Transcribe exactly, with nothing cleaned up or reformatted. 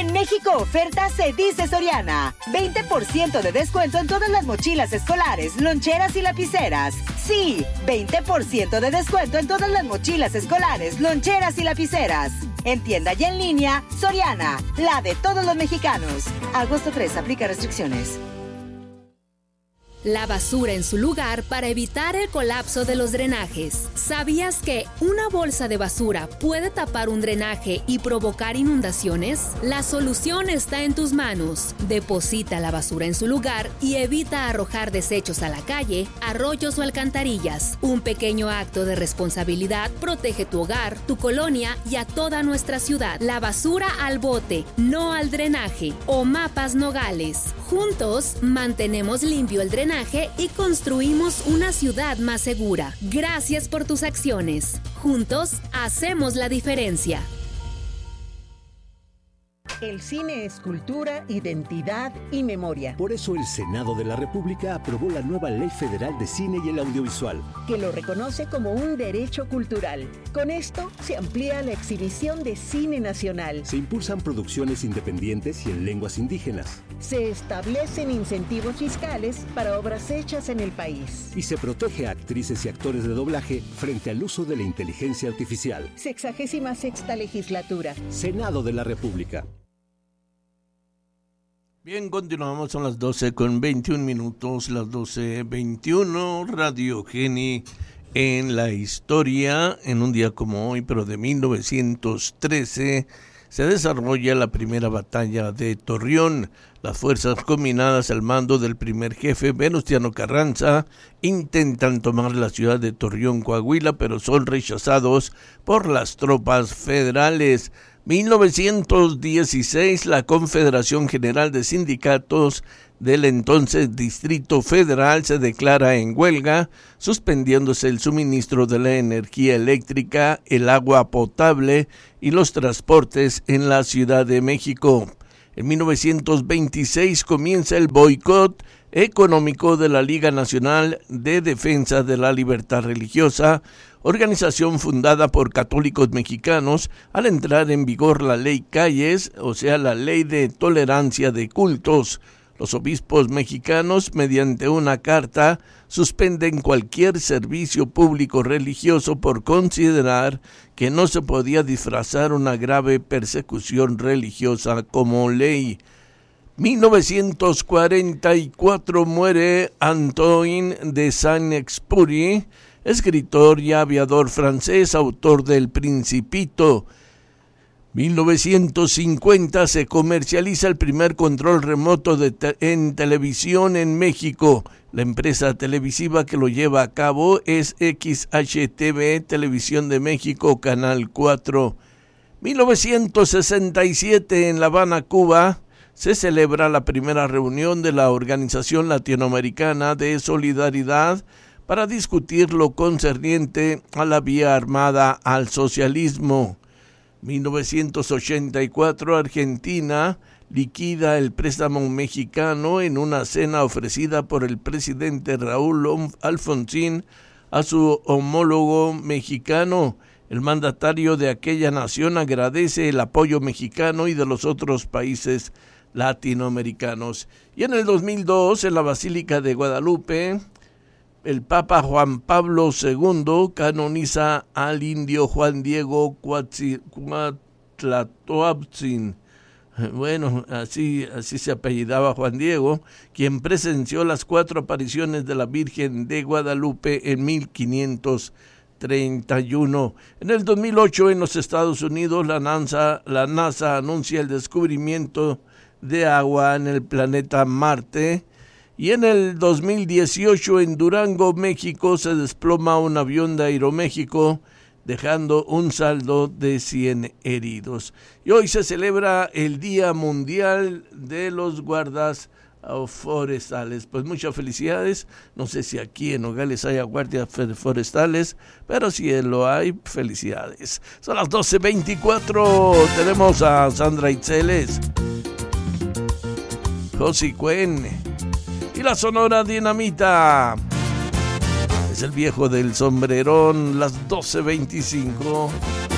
En México oferta se dice Soriana. veinte por ciento de descuento en todas las mochilas escolares, loncheras y lapiceras. Sí, veinte por ciento de descuento en todas las mochilas escolares, loncheras y lapiceras. En tienda y en línea, Soriana, la de todos los mexicanos. Agosto tres, aplica restricciones. La basura en su lugar para evitar el colapso de los drenajes. ¿Sabías que una bolsa de basura puede tapar un drenaje y provocar inundaciones? La solución está en tus manos. Deposita la basura en su lugar y evita arrojar desechos a la calle, arroyos o alcantarillas. Un pequeño acto de responsabilidad protege tu hogar, tu colonia y a toda nuestra ciudad. La basura al bote, no al drenaje. Omapas Nogales. Juntos mantenemos limpio el drenaje y construimos una ciudad más segura. Gracias por tus acciones. Juntos hacemos la diferencia. El cine es cultura, identidad y memoria. Por eso el Senado de la República aprobó la nueva Ley Federal de Cine y el Audiovisual, que lo reconoce como un derecho cultural. Con esto se amplía la exhibición de cine nacional. Se impulsan producciones independientes y en lenguas indígenas. Se establecen incentivos fiscales para obras hechas en el país. Y se protege a actrices y actores de doblaje frente al uso de la inteligencia artificial. Sexagésima sexta legislatura. Senado de la República. Bien, continuamos, son las doce con veintiún minutos, las doce veintiuno, Radio Geni en la historia. En un día como hoy, pero de mil novecientos trece, se desarrolla la primera batalla de Torreón. Las fuerzas combinadas al mando del primer jefe, Venustiano Carranza, intentan tomar la ciudad de Torreón, Coahuila, pero son rechazados por las tropas federales. mil novecientos dieciséis, la Confederación General de Sindicatos del entonces Distrito Federal se declara en huelga, suspendiéndose el suministro de la energía eléctrica, el agua potable y los transportes en la Ciudad de México. En mil novecientos veintiséis comienza el boicot económico de la Liga Nacional de Defensa de la Libertad Religiosa, organización fundada por católicos mexicanos, al entrar en vigor la ley Calles, o sea, la ley de tolerancia de cultos. Los obispos mexicanos, mediante una carta, suspenden cualquier servicio público religioso por considerar que no se podía disfrazar una grave persecución religiosa como ley. mil novecientos cuarenta y cuatro muere Antoine de Saint-Exupéry, escritor y aviador francés, autor del Principito. mil novecientos cincuenta se comercializa el primer control remoto de te- en televisión en México. La empresa televisiva que lo lleva a cabo es X H T V, Televisión de México, Canal cuatro. mil novecientos sesenta y siete, en La Habana, Cuba, se celebra la primera reunión de la Organización Latinoamericana de Solidaridad para discutir lo concerniente a la vía armada al socialismo. mil novecientos ochenta y cuatro, Argentina liquida el préstamo mexicano en una cena ofrecida por el presidente Raúl Alfonsín a su homólogo mexicano. El mandatario de aquella nación agradece el apoyo mexicano y de los otros países latinoamericanos. Y en el dos mil dos, en la Basílica de Guadalupe, el Papa Juan Pablo segundo canoniza al indio Juan Diego Cuauhtlatoatzin. Bueno, así, así se apellidaba Juan Diego, quien presenció las cuatro apariciones de la Virgen de Guadalupe en mil quinientos treinta y uno. En el dos mil ocho, en los Estados Unidos, la NASA, la NASA anuncia el descubrimiento de agua en el planeta Marte. Y en el dos mil dieciocho, en Durango, México, se desploma un avión de Aeroméxico, dejando un saldo de cien heridos. Y hoy se celebra el Día Mundial de los Guardas Forestales. Pues muchas felicidades. No sé si aquí en Nogales haya guardias forestales, pero si lo hay, felicidades. Son las doce veinticuatro. Tenemos a Sandra Itzeles, Josi Cuen y la Sonora Dinamita. Es el viejo del sombrerón, las doce veinticinco.